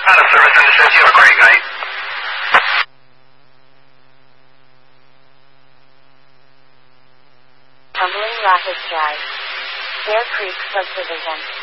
Out of service, understood. You have a great night. Cumberland Rapids Drive. Bear Creek Subdivision.